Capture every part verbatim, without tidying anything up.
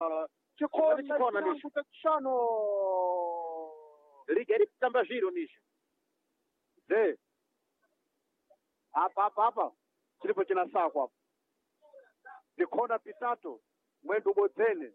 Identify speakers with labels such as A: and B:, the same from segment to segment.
A: chikona
B: chikona
A: changu
B: nicho.
A: chachano
B: liga iri kutamba zviro nisho
A: ze hapa hapa hapa chilipo chinasakwa hapa vikona vitatu mwendo ubodzene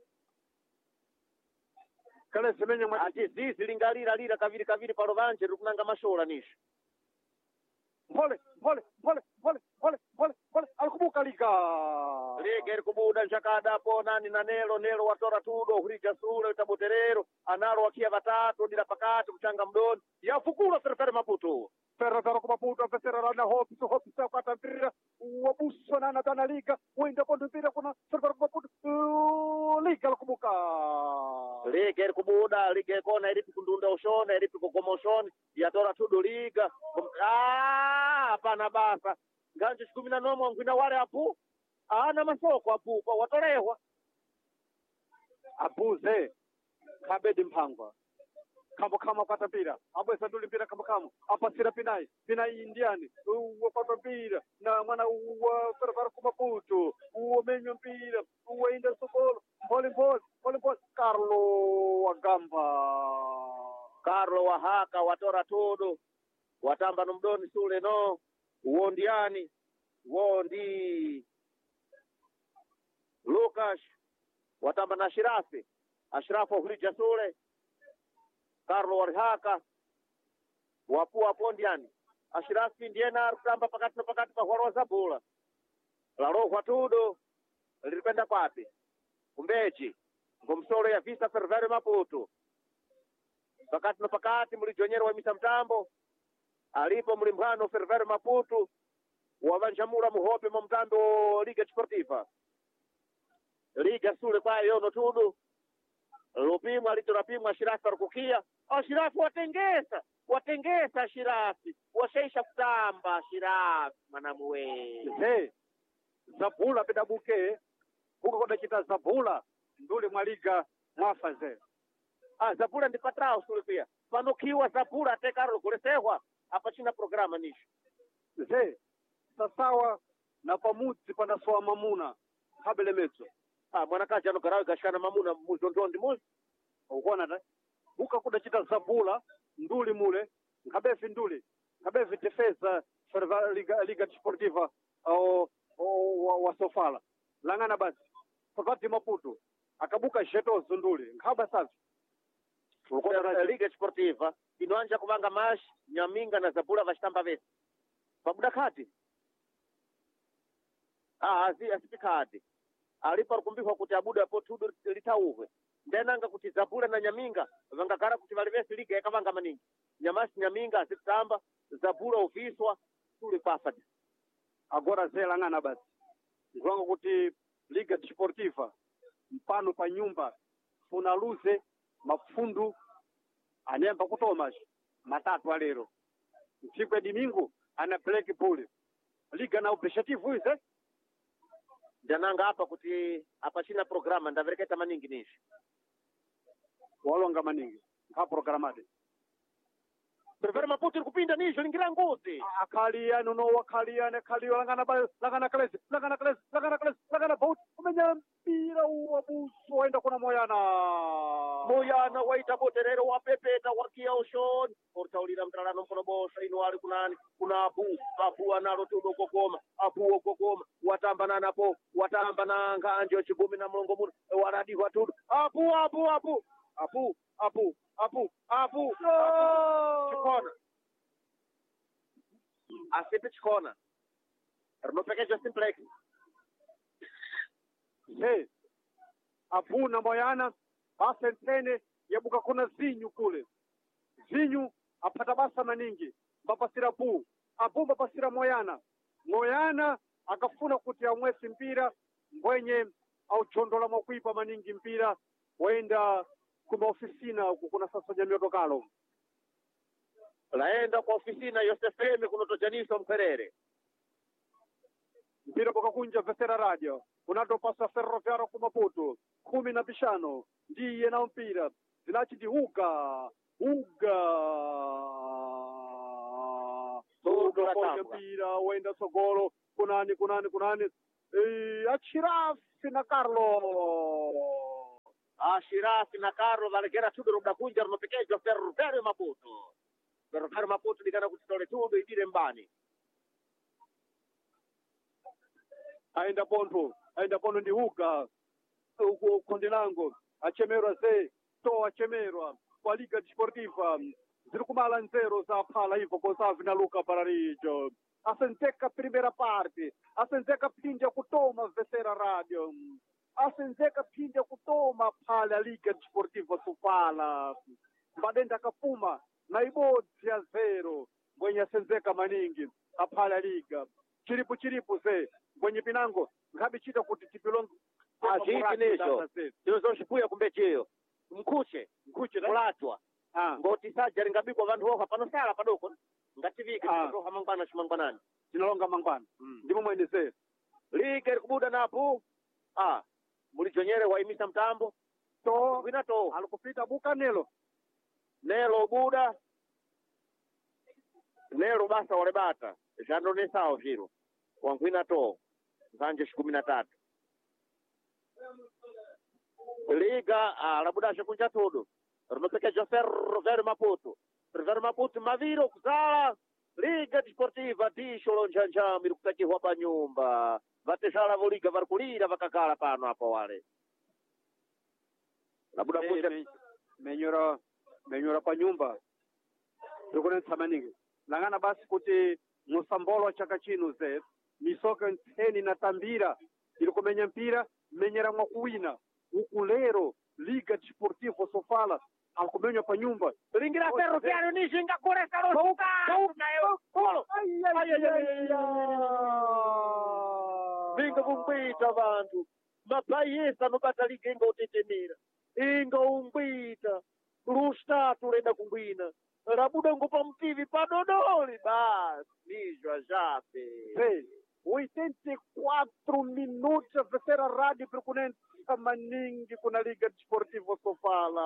A: kale zimenye mwa
B: ati zizi lingalira lira kaviri kaviri palo vanje riri kunanga mashola nisho
A: mpole mpole mpole mpole mpole mpole mpole alikubuka liga
B: liga iri kubuda njakadapo nani na nelo nelo watora tudo hulija sule utaboterero analo wakia vatatu dila pakati kuchanga mdoni yafukula ferefere maputo
A: ferro kumaputo vesera rana hopiso hopiso akata mpira wabuso nana tana liga wenda kondo mpira kuna ferro kumaputo Uh, liga alikubuka
B: liga iri kubuda liga ikona iripi kundunda ushona iripi kugoma ushoni yatora tudo liga Kum- Ah, hapana basa nganje chikumi na nomwe ngwina wale apu ana masoko apu kwa watorehwa
A: abuze kabedi mphangwa kambo kama kwata mpira abwesa nduli mpira kambo kama apasira pinai pinai indiani wakwata mpira na mwana wa ferro kumaputo uomenyo mpira uenda sokolo mpole mpole mpole mpole Carlo Wagamba
B: Carlo wahaka watora todo watamba nomdoni sule no uondiani wondi Lucas watamba na Ashirafi Ashirafu hulija sule Carlo warihaka wapu wapondiani Ashirafi ndiena kutamba pakati na pakati pa hwaro zabula la roho tudo lilipenda kwapi kumbeji ngomsolo ya visa fervere maputo pakati na pakati mlijonyero wa misa mtambo alipo mlimbano fervere maputo wavanjamura muhope mu mtambo liga sportiva liga sule kwa yono tudo lupimwa litorapimwa Shirafi arukukia Shirafi watengesa watengesa Shirafi washaisha kutamba Shirafi mwanamuwe
A: ze zabula bedabuke huko koda chita zabula nduli mwaliga mwafa ze
B: ah zabula ndipatrao sule pia panokiwa zabula atekaro kulesehwa apa china programa nisho
A: ze sasawa na pamudzi panasowa mamuna habele medzo
B: ah mwanakazi anogarawe gashikana mamuna muzondondi muzi
A: ukuona ta huka kuda chita zabula nduli mule ngabevi nduli ngabevi defesa ferva liga liga sportiva au wa, wa sofala langana basi fakati maputo akabuka jetozo nduli ngaba savi
B: ukoda liga sportiva inoanja kuvanga mash nyaminga na zabula vashitamba vese pabuda kati ah asi asipikati alipo rukumbihwa kuti abuda apo tudo litauhwe ndenanga kuti zabula na nyaminga vangagara kuti valivesi liga yakavanga maningi nyamasi nyaminga asitamba zabula uviswa tuli pafati
A: agora ze langana basi ngwango kuti liga desportiva mpano pa nyumba funa luze mafundu anemba kutomas matatu alero msiku ya dimingo ana black bull liga na objetivo ize
B: ndananga hapa kuti apa china programa ndavereketa maningi nishi
A: walonga maningi ka programade
B: prefere maputo iri kupinda nisho lingira ngozi
A: akaliano no wakaliane kaliyo langana ba langana klesi langana klesi langana klesi langana boat umenya mpira uabuso waenda kuna moyana
B: moyana waita boterero wapepeta wakia ushoni ortaulira mtalano mkono bosha ino ali kunani kuna abu abu analo tudo kokoma abu okokoma watamba nanapo watamba na nganje chigumi na mlongo muno waradi watudo abu abu abu abu abu abu abu chikona asipe chikona rinopekeja simplex
A: hey abu na moyana basa ntene yabuka kuna zinyu kule zinyu apata basa maningi mbapasira bu abu mbapasira moyana moyana akafuna kuti amwesi mpira mbwenye au chondola makuipa maningi mpira waenda kuma ofisina huku kuna sasa jamiotokalo
B: laenda kwa ofisina Yosefeme kunotojaniswa mperere
A: mpira bokakunja vesera radio unatopasa ferroviaro kumaputo kumi na bishano ndiye na mpira zinachidi huga huga
B: Huga
A: mpira wenda sogolo kunani kunani kunani e, Ashirafi na Carlo
B: Ashirafi na Carlo valegera tudo ruda kunja runopekejo Ferroviário Maputo. Ferroviário Maputo ligana kutitole tudo idire mbani.
A: Ainda ponto, ainda ponto ndi uga uko kundi lango achemerwa ze to achemerwa kwa Liga Desportiva ziri kumala nzero za phala hivyo kosavi na Luca Bararijo asenzeka primeira parte asenzeka phinja kutoma Vesera Radio asenzeka phinja kutoma phala ya Liga Desportiva Sofala mbadenda akafuma na ibodzi ya zero ngwenye asenzeka maningi aphala ya Liga chiripu chiripu ze ngwenye pinango ngabi chita kuti tipilongo
B: Achiki nisho tizo shipuya kumbecheyo mkuche
A: mkuche
B: kulatwa
A: ah
B: ngoti saja lingabikwa vantu hoha pano sala padoko ngativika
A: Ah.
B: roha mangwana shimangwanani
A: tinalonga mangwana
B: Mm.
A: ndimo mwene ze
B: Liga likubuda napo ah mulijonyere waimisa mtambo
A: to
B: wina to
A: alikupita buka nelo
B: nelo buda nelo basa walebata jando ne sao viro wangwina to zanje kumi na tatu Liga ah labuda shakunja todo runopekejo Ferroviário Maputo Ferroviário Maputo maviro kuzala Liga Desportiva disholo njanja mirikutakihwa pa nyumba vateshala vo Liga varikulira vakakala pano apo wale labuda
A: Eh,
B: kunja
A: me- menyora menyora pa nyumba ndikunetsa maningi langana basi kuti musambolo chaka chino ze misoka ntseni na tambira ili kumenya mpira menyera mwakuwina uku lero Liga Desportiva Sofala akumenywa pa nyumba
B: ringira Ferroviário nishinga kuresa rosuka nayo polo vinga vumbwita vantu mabhayisa nobata Liga inga utetemera inga umbwita lustatu leda kungwina labuda ngopa mtivi padodoli basi nijwa jape
A: Ze, oitenta e quatro minutos a Vesera Rádio Percunense maningi kuna Liga Desportiva Sofala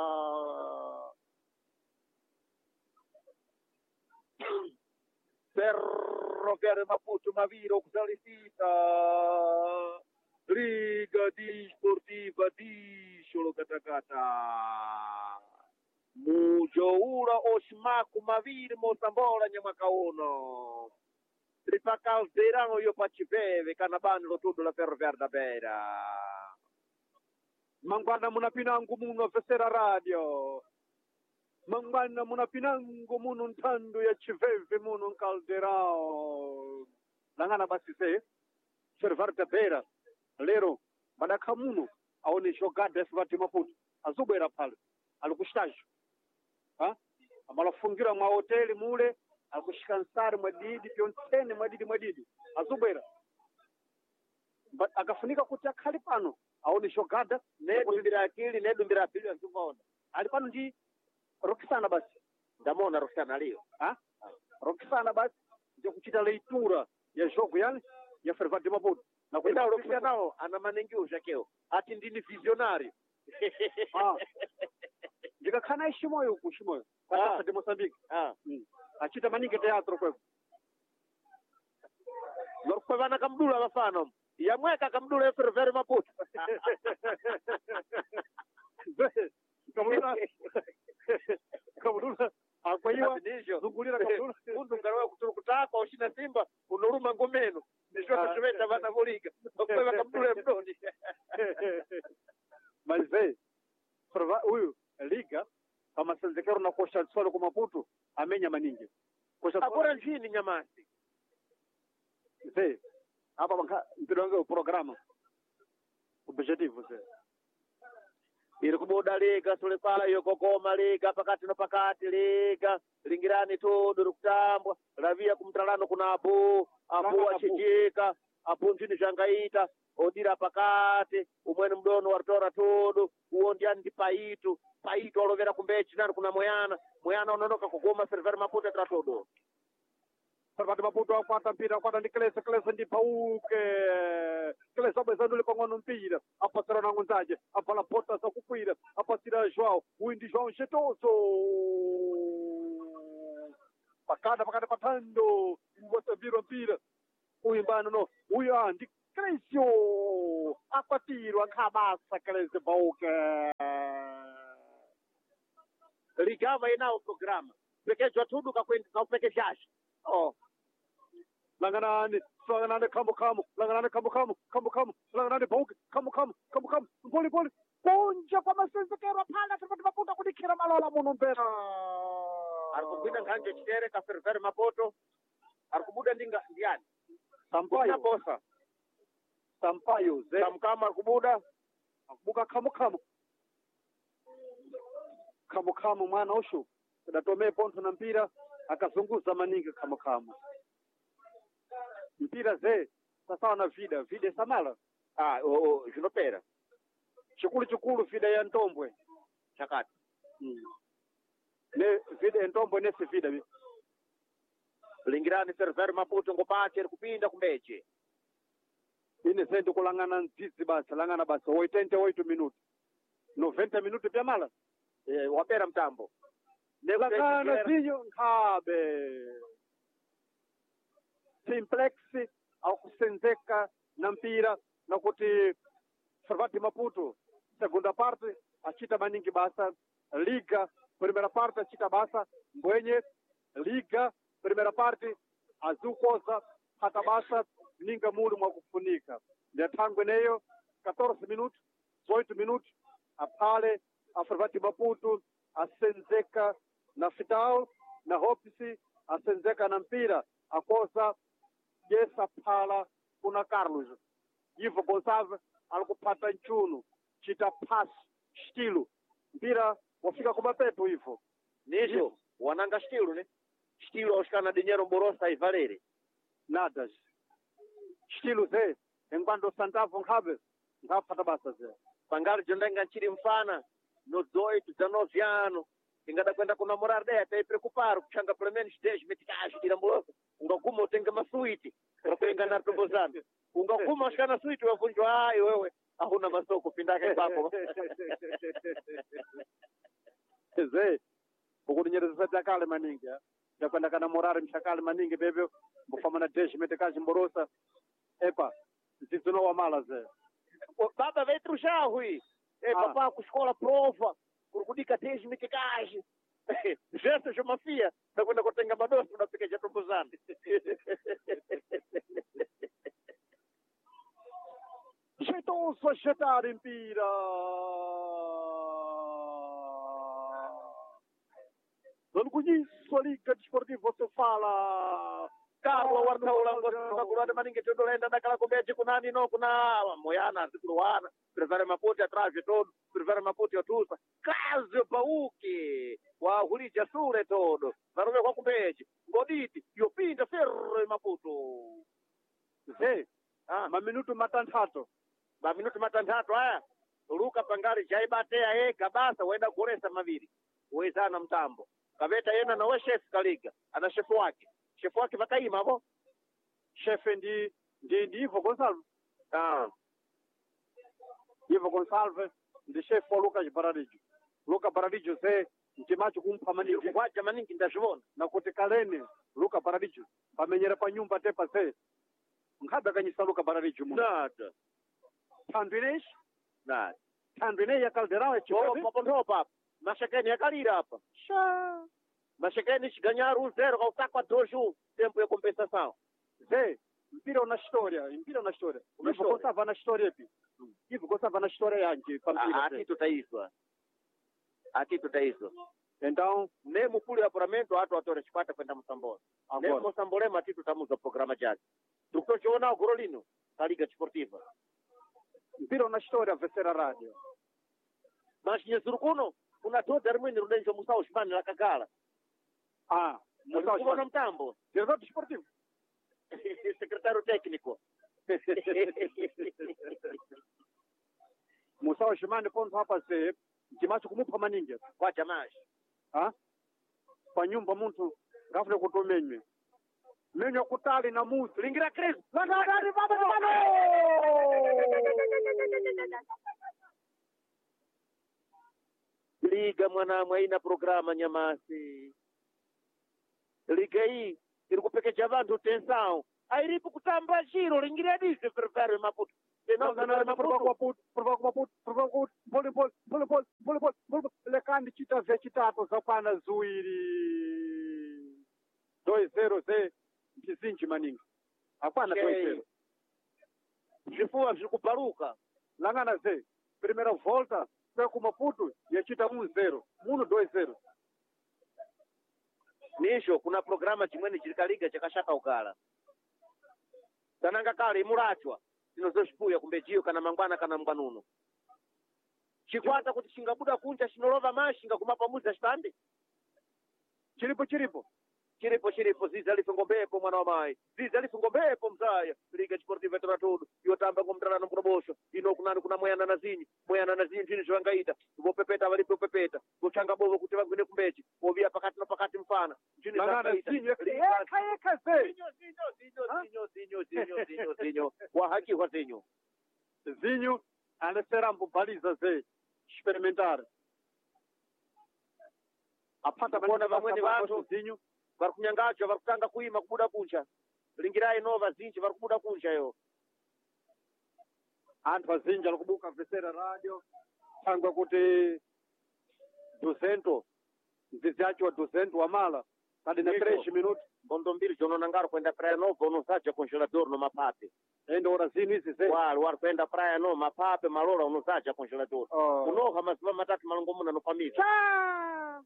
B: Ferroviário Maputo maviro kuzalicita Liga Desportiva disholo katakata mujoula oshimaku maviri mosambola nyamwaka uno tripakalzerano yo pachipeve kana bando tudo la Ferroviário da Beira
A: mangwana munapinangu muno Vesera Radio mangwana munapinangu muno ntando ya chiveve muno nkalderao langana basi se Ferroviário da Beira lero madakha muno aone jogada esivati Maputo azobwera pale ali ku estágio ha amalafungira mwa hoteli mule akushika nsari mwadidi pyontsene mwadidi mwadidi azobwera But akafunika kuti akhali pano aone jogada
B: nedumbira akili nedumbira apili antumaona
A: ali pano ndi Roxana basi
B: ndamona Roxana aliyo
A: ha Roxana basi ndio kuchita leitura ya jogo yani ya Ferroviário de Maputo na
B: kwenda
A: kwenda
B: Roxana nao ana manengiusha keo ati ndini visionário
A: Ah. ndikakhana ishimoyo huku shimoyo
B: Ah.
A: kwa de Moçambique
B: ah
A: mm. achita maningi teatro kwepo
B: lokukwevana kamdula vafano yamweka kamdula ya Ferroviário Maputo
A: kabulula kabulula akwayiwa
B: nisho
A: zungulira kabulula
B: mundu ngarawa kuturukutaka ushina simba unoruma ngomeno nisho
A: Ah.
B: kashometa vana voliga lokukweva kamdula ya mdoni
A: mas ve prova huyu liga kama senzekero na kosha swalo kwa Maputo amenya maningi kosha
B: akora nchini nyamasi
A: ve hapa banga mpidonge programa objetivo ze
B: iri kubuda Liga sulepala yokokoma Liga pakati no pakati Liga lingirani todo rikutambwa lavia kumtalano kuna apo apo
A: Langa
B: wachijika apo nchini shangaita odira pakati umwene mdono wartora todo uondiani ndi paitu paitu alovera kumbechi nani kuna moyana moyana unonoka kugoma Ferroviário Maputo tra todo
A: Ferroviário Maputo akwata mpira akwata ndi Klesa Klesa ndi pauke Klesa abwezando uli pang'ono mpira apasira na ngunzaje apala porta za kukwira apasira João uyu ndi João Chetoso pakada pakada patando wasavira mpira uyu mbano no uyu ah ndi Crescio akwatirwa khabasa Klesa pauke
B: ligava inao programa pekejwa tudu kaupekeshashi oh
A: langanani langanani kambo kambo langanani kambo kambo kambo kambo langanani bauke kambo kambo kambo kambo poli poli kunja kwa masenzekero pala tupati maputa kudikira malola muno mpera
B: arikubwina nganje chitere kaferifere mapoto arikubuda ndinga ndiani
A: Sampaio
B: bosa
A: Sampaio ze
B: samkama arikubuda
A: buka kambo kambo kambo kambo mwana osho datomee ponto na mpira akazunguza maninga kambo kambo mpira ze sasawa na vida vida samala
B: ah oh, oh junopera
A: chikulu chikulu vida ya ntombwe
B: chakati
A: mm. ne vida ya ntombwe nese vida mi
B: lingirani server maputo ngopache kupinda kumbeche
A: ine sente kulangana nzizi basa langana basa oitenta e oito minutos noventa minutos pya mala
B: eh, wapera mtambo
A: nelangana zinyo nkhabe simplex au kusenzeka na mpira na kuti Fervati Maputo segunda parte achita maningi basa liga primeira parte achita basa mbwenye liga primeira parte azukoza hata basa ninga mulu mwa kufunika ndia tangu neyo catorze minutos oito minutos apale a Fervati Maputo asenzeka na Fidal na Hopsi asenzeka na mpira akosa Jesa phala kuna Carlos Ivo Gonçalves alikupata nchunu chita pass stilu mpira wafika kumapepo hivyo
B: nisho wananga stilu ne stilu oshikana dinheiro mborosa e valere
A: nada stilu ze enquanto Santavo nkhabe ngapata basa ze
B: pangali jondenga nchiri mfana no dezoito dezenove ano ingada kwenda kunamorar de até preocupar kuchanga pelo menos dez metikashi ila mborosa ungakuma utenga masuiti unapenga na tombozana ungakuma ushikana suiti wavunjwa hai wewe hakuna masoko pindake papo
A: ze ukunyereza takale maningi ya kwenda kana morari mshakale maningi bebyo mfama na dez metikashi mborosa epa zizino wa mala ze
B: baba veio truxar hui eh
A: Ah.
B: papá com escola prova kurukudika dez metikashi Gesto de mafia, da quando eu tenho amador, não fica já proposando.
A: Jeitoso a jetar em pira. Não conheço a Liga Desportiva, você fala.
B: Carlo Wartaula, ngakula maningi todo lenda dakala kubeji kunani no kuna moyana zikuruana, prefere maputi atrás de todo, prefere maputi atusa. Caso pauke, wa hulija sure todo. Varume kwa kubeji, ngoditi, yopinda ferro maputo.
A: Zé,
B: Ah,
A: ma minuto matantato.
B: ba minuto matantato haya. Luka pangari jaibatea e kabasa wenda kuresa maviri. Uwezana mtambo. Kaveta yena na we chef kaliga, ana chef wake. Chef wake vakaima hapo.
A: Chefe ndi ndi ndi Ivo Gonçalves.
B: Ah,
A: Ivo Gonçalves ndi chefe wa Lucas Baradijo. Luca Baradijo Zé, mtimacho kumpa maningi.
B: kwaja maningi ndazvona.
A: Na kuti kalene Luca Baradijo pamenyera pa nyumba tepa Zé. Nkhabe kanyisa Luca Baradijo mu.
B: Nada.
A: Tandwinesh,
B: Nada.
A: tandwine ya Caldeirão é
B: Oh,
A: tipo.
B: papo ndo papa. Mashakeni yakalira hapa.
A: Xa.
B: Mashakeni chiganhar um zero ao taco a dois um. Tempo de compensação.
A: Zé, mpira una história, mpira una história.
B: Una
A: Ivo
B: história.
A: gostava na história epi. Ivo gostava na história yanke pa mpira.
B: Ah,
A: Zé.
B: aqui tu tá isso. ah. Aqui tu tá isso.
A: Então,
B: Mesmo por apuramento, watu watore chipata kwenda Msambora. Mesmo
A: agora,
B: Msamborema ati tutamuza programa jake. Tukochiona ugorolino ka Liga Desportiva.
A: mpira una história vesera radio.
B: Mas nyezuru kuno kuna toda armini rudenjo Musa Ushmani la Kagala.
A: Ah,
B: Musa
A: Musa
B: na mtambo.
A: diretor desportivo.
B: Secretário técnico.
A: Musa Oshimani ponto hapa Zé, mtimacho kumupa maningi.
B: Kwacha mais.
A: Ha? Pa nyumba muntu ghafla kutomenywe. Menyo kutali na musi.
B: Lingira Chris.
A: Landadari baba baba.
B: Liga mwanamwe haina programa nyamasi. Liga hii irikupekecha vantu tensão. Airipo kutamba chiro lingira dise prefere Maputo.
A: Não, não, não, não, por favor, por favor, por favor, por favor, voleibol, voleibol, voleibol, voleibol, lecane. ndichita zechitatu zakwana ziwiri dois zero ze mchizinji maningi hapana dois zero
B: Zvifuwa zviri kubaruka.
A: langana ze primeira volta foi com Maputo yachita um zero muno dois zero
B: Nisho kuna programa chimweni chiri kaliga chakashaka ukala. Tananga kale imurachwa tinozoshipuya kumbe jiyo kana mangwana kana mngwanuno. Chikwata kuti chingabuda kunja chinolova mashinga kumapamuza chitambi.
A: chiripo chiripo
B: Chiripo chiripo ziza lifungombepo mwana wa mai. Ziza lifungombepo mzaya. Liga Sportiva Tratudo. Yotamba kumdrana mkurobosho. Ino kunani kuna moyana na zinyi. Moyana na zinyi chini zvangaita. Vopepeta walipo pepeta. Kuchanga bovo kuti vangwine kumbechi. Ovia pakati na pakati mfana. Chini zvangaita.
A: eka eka ze
B: Zinyo zinyo zinyo zinyo zinyo zinyo zinyo zinyo. Wahaki wa zinyo.
A: Zinho anasera mbubaliza ze experimentar apata
B: Bona vamweni vantu
A: Zinho
B: vari kunyangacho vari kutanga kuima kubuda kunja. Lingirai nova zinji vari kubuda kunja yo.
A: anthu azinji ali kubuka mvesera radio thangwe kuti duzentos mzizi acho wa duzentos wamala kadi na
B: Nico.
A: três minutos
B: Bondo mbili jono nangaro kwenda praia nova unosaja congelador no mapape.
A: ende ora zino izi ze
B: Wali wari kwenda praia no mapape malora unosaja congelador.
A: Oh.
B: Unoha maziva matatu malongo muna no família.
A: Tchá!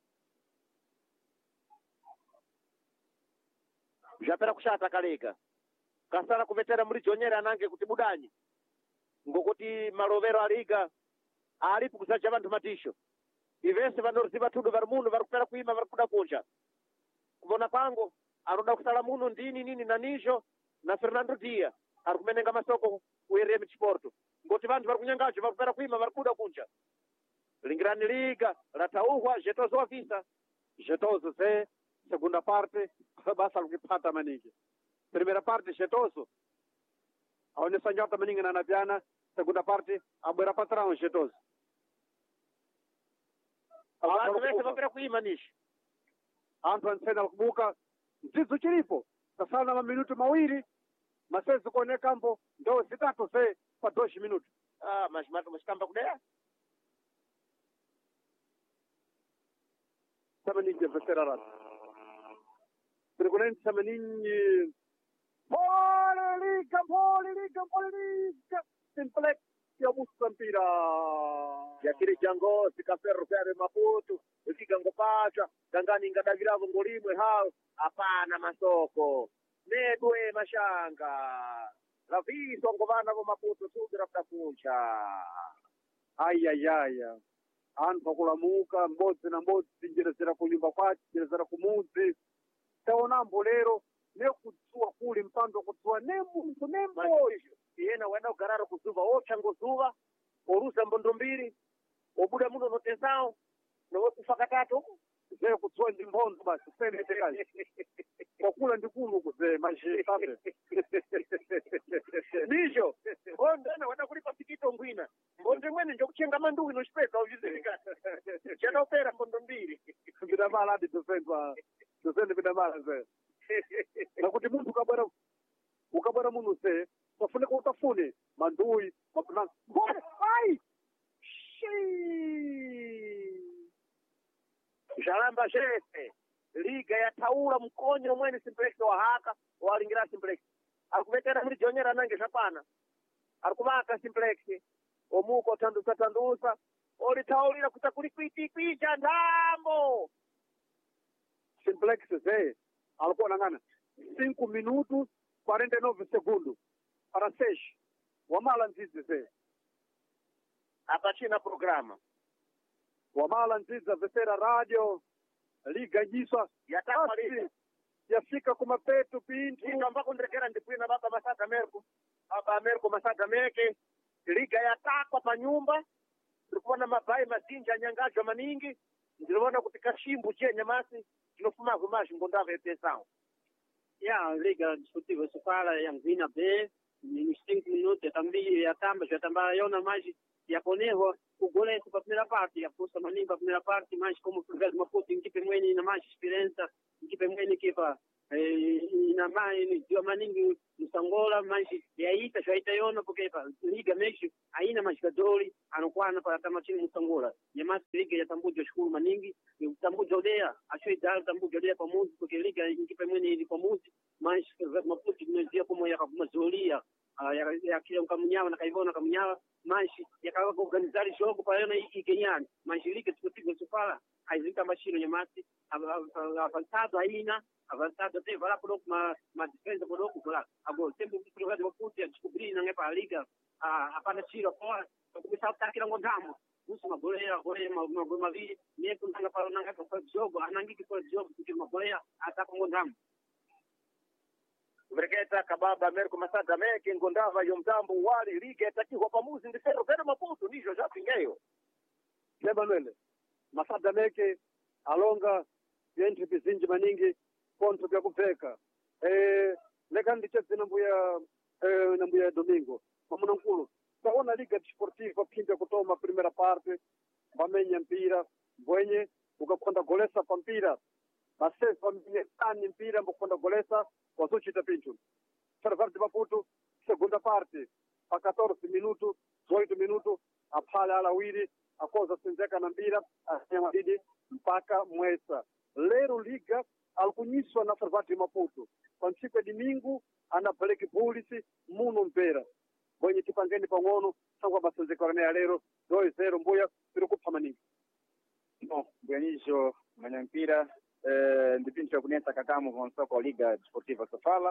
B: Zvapera kushata kalega. Kasara kuvetera muri jonyere anange kuti budanyi. Ngokuti malovero aliga alipo kusacha vantu matisho. Ivese vanoriziva tudo vari muno vari kupera kuima vari kuda kunja. Kuvona kwangu anoda kusala muno ndini nini na Nisho na Fernando Dia ari kumenenga masoko kuerere muchiporto. Ngoti vantu vari kunyangacho vari kupera kuima vari kuda kunja. Lingirani liga ratauhwa jetozo wafisa.
A: Jetoso ze segunda parte basa likipata maningi primeira parte Jetoso aonesa njata maningi na napiana segunda parte abwera patrão Jetoso
B: Vantu vese vapera kuima Nisho.
A: anthu ansena kubuka mzizo chilipo tasala na maminuti mawiri masezi kuonekambo ndo zitatu ze pa dois minutos
B: Ah, mas mato mashikamba kudea.
A: samaningi mvesera rati tirikuneni samaningi poliliga poliliga poliliga simplex ya Moçambique
B: Yakiri jango sikaferro pere Maputo ikigango pacha gangani ngadaviravo ngolimwe hao hapana masoko nedwe mashanga raviso ngovana vo Maputo tugira kutakuncha.
A: ayayaya anthu akulamuka m'bodzi na m'bodzi njira zira kunyumba kwace njira zira kumudzi taonambo lero nekudzuwa kuli mpando kudzuwa nemunthu nemboyo
B: Iyena wenda ugarara kuzuva ochango zuva oruza mbondo mbiri obuda muno notesao nokufa katatu
A: ze kudzuwa ndi mbondo basi senetekazi kwakula ndikulu kuze majitabe
B: Nisho mbondo ena wenda kulipa pikito ngwina mbondo imweni njokuchenga manduwi nochipesa uvizirika chanopera mbondo mbiri
A: bidamala adi dosendwa dosende bidamala ze nakuti munthu ukabwera ukabwera muno ze tafuneka utafune manduyi mapulani mbona ai
B: zhalamba zvese liga yataura mkonyo umweni simplex wahaka walingira simplex arikuvetera muri jonyera nange zvapana arikuvaka simplex omuko tandusa tandusa olitaurira kuta kuri kwitikwicha ndambo
A: simplex ze alikuwa nangana cinco minutos quarenta e nove segundos para seis wamala nzizi ze
B: apachina programa
A: wamala nzizi avesera radio liga nyiswa
B: yatakwalika
A: yafika kumapetu pintu
B: ikamba kundrekera ndikwina baba masaka merko baba merko masaka meke liga yatakwa pa nyumba tulikuona mabai mazinji anyangajwa maningi ndiliona kuti kashimbu chenye masi tinofumavyo mazhi ngondava epesao
C: Ya, liga discutível se fala em Vina B, nos cinco minutos também a tamba já também eu na mais e a Conevo o gol é para a primeira parte, a força maninha para a primeira parte, mas como por exemplo uma puta equipe muito na mais experiência, equipe muito equipe na mais de maninho no Angola, mas e aí tá já está eu porque liga mesmo aina majogadori anokwana para tamachini musangola nyamasi liga ya tambuja shukuru maningi tambuja odea achoi dal tambuja odea pamoja porque liga ingipe mwene ili pamoja mas maputi kunazia como ya mazolia ya ya kile mkamunyawa na kaivona kamunyawa mas yakawa organizar jogo para yana ikenyani mas liga tukupiga sofala haizika mashino nyamasi avançado aina avançado até vai lá por uma uma defesa por outro por lá agora sempre o programa de maputi a descobrir não é para a liga a para tiro fora começar a estar aqui no gamo uma goleira goleira uma uma vi nem com tanga para não para jogo anangi que for jogo que uma goleira ata com gamo
B: Brigeta kababa mer começar também que encontrava o mtambo wali liga takiwa pamoja ndi ferro ferro maputo nijo já pingeyo
A: Seba Nwele Masada Meke alonga yentri pizinji maningi ponto vya kupeka eh lekandi chezi nambuya eh nambuya domingo mamuna nkulu taona liga desportiva pinda kutoma primeira parte bamenya mpira bwenye ukakonda golesa pa mpira base bamenya tani mpira mbokonda golesa wazuchita pinchu Ferroviário de Maputo segunda parte pa quatorze minutos oito minutos aphala alawiri akoza sinzeka na mpira asema didi mpaka mwesa lero liga alikunyiswa na Ferroviário de Maputo kwa siku ya domingo anapeleka polisi muno mpera kwenye kipangeni pangono sangwa basinzeka na lero dois zero mbuya birikupa maningi
D: no bwanijo manya mpira eh ndipincho ya kunesa kakamu kwa soko liga desportiva Sofala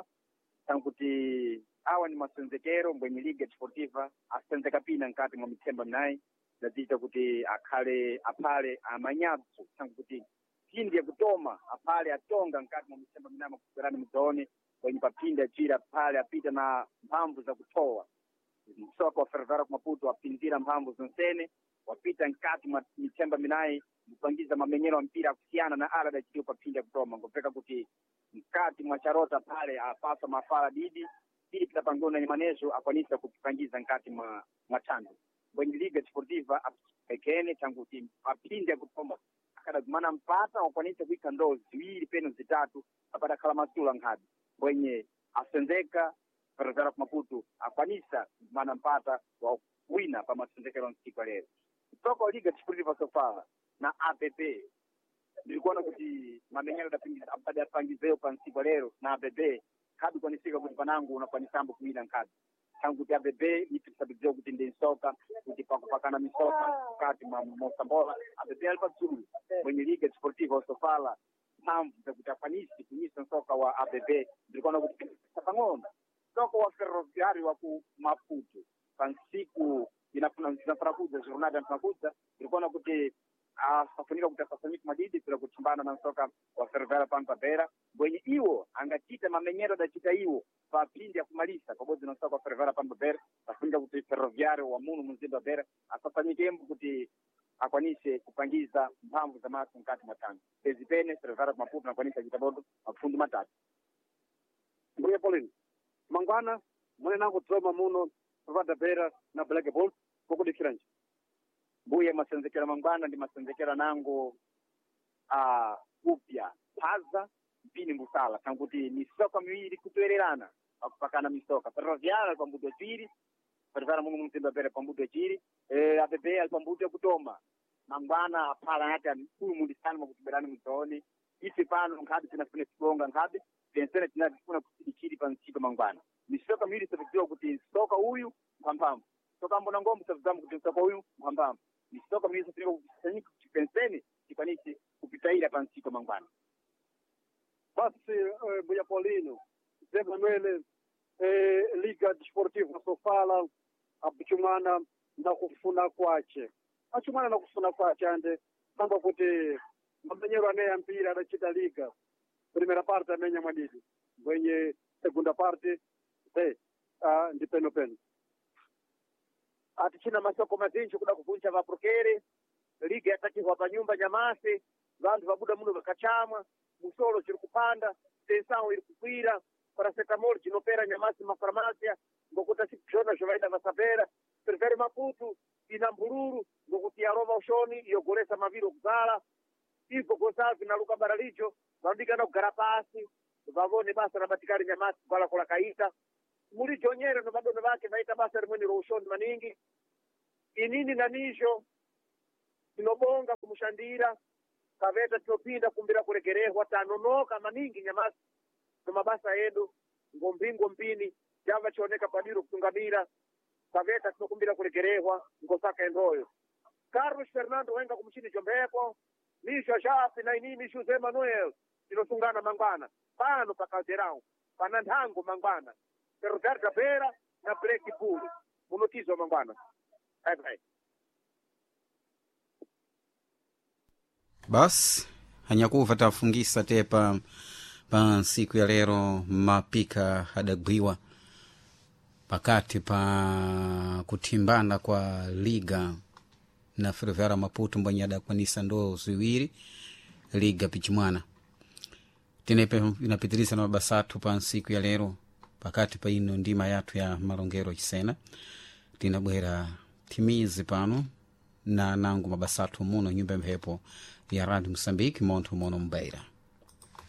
D: tanguti awa ni masenzekero mbwenye liga desportiva asenzeka pina nkati mwa mitemba mnai natita kuti akhale apale amanyadzo tanguti pindi ya kutoma apale atonga nkati mwa mitemba mnai makuserani mzoni kwenye papindi achira pale apita na mpamvu za kutoa msoko wa Ferroviário Maputo apinzira mpamvu zonsene wapita nkati mwa mitemba minai mpangiza mamenyero wa mpira kusiana na ala da chiyo papindi ya kutoma ngopeka kuti mkati mwa charota pale apasa mafala didi ili pita pangona ni manezo akwanisa kupangiza nkati mwa mwachando kwenye liga desportiva pekene tanguti papindi ya kutoma akada kumana mpata wakwanisa kuika ndoo ziwili peno zitatu apata kalamasula nkadi kwenye asenzeka Ferroviário Maputo akwanisa mana mpata wa wina pa masenzekero nsiku leo kutoka liga desportiva Sofala na A P P nilikuwa kuti mamenyero da pingi apade apangizeo pa nsiku leo na A P P kadi kwa nisika kuti panangu unafanisambo kuila nkadi tangu kuti A P P nipisabizeo kuti ndi soka kuti pakupakana misoka kati mwa Mosambola A P P alpa tsulu kwenye liga desportiva Sofala hamvu za kutafanisi kunyisa soka wa A P P nilikuwa kuti sapangono soko wa Ferroviário wa ku Maputo pansiku inafuna zinafarakuza jornada tunakuza ilikuwa kuti asafunika kutasafanyika madidi bila kuchumbana na soka wa Ferroviário Pampa Bera bwenye iwo angachita mamenyero da chita iwo pa pindi ya kumalisa pamoja na soka wa Ferroviário Pampa Bera afunika kuti Ferroviário wa Muno Mzimba Bera asafanyike mbu kuti akwanise kupangiza mpamvu za masu mkati matano ezipene Ferroviário Maputo na kwanisa jitabodo mafundi matatu
A: mbuya Pauline mangwana mune nangu tsoma muno Vada Bera na Black Ball koko dikiranje
D: buye masenzekera mangwana ndi masenzekera nango a upya paza mpini mbusala tanguti misoka miwiri kutoererana akupakana misoka Ferroviário pambudo chiri Ferroviário Muno Mzimba Bera pambudo chiri eh A P P al pambudo kutoma mangwana apala hata mkuu mundisana mkutuberani mzoni isi pano nkadi tunafune kuonga nkadi pensene tunafuna kusidichiri pa nsiku mangwana misoka miwiri safikiwa kuti soka huyu mpampambu soka mbona ngombe safikiwa kuti soka huyu mpampambu misoka miwiri safikiwa kukusanyika pensene kipanisi kupitaila pa nsiku mangwana
A: basi uh, Buya Paulino Seba Nwele eh, liga desportiva Sofala abuchumana na kufuna kwache achumana na kufuna kwache ande samba kuti mamenyero ane ya mpira adachita liga primeira parte amenya mwadidi kwenye segunda parte eh uh, ndi peno peno
B: atichina masoko mazinji kuda kuvunja vaprokere liga yatakihwa pa nyumba nyamase vantu vabuda muno vakachamwa musolo chiri kupanda tensawo iri kukwira paracetamol chinopera nyamasi mafarmasia ngokuti sipshona zvovaida vasapera Ferroviário Maputo ina mbululu ngokuti yarova ushoni yogolesa maviro kugala ipo gosavi na luka baralicho vanodikana kugara pasi vavone basa rabatikari nyamasi kugala kula kaita mulijonyere no vadono vake vaita basa rimweni roushoni maningi inini nanijo tinobonga kumushandira kaveta tinopinda kumbira kuregerehwa tanonoka maningi nyamasi nomabasa edu ngombingo mpini java chioneka padiro kutungamira kaveta tinokumbira kuregerehwa ngosaka endoyo Carlos Fernando wenga kumuchini jombepo nisho japi na inini Jose Manuel tinosungana mangwana pano pakazerao pana nthango mangwana Roberto Pera na Breki Pulu munotizo mangwana bye bye.
E: Basi hanyakuva tafungisa tepa pa siku ya lero mapika hadagwiwa pakati pa kutimbana kwa liga na Ferroviária Maputo mbwenye adakwanisa ndo ziwiri liga pichimwana tinepe inapitilisa na mabasatu pa siku ya lero pakati pa ino ndima yatu ya malongero chisena tinabwera timizi pano na nangu mabasatu muno nyumba mhepo ya Radio Msambiki monto mono mbaira.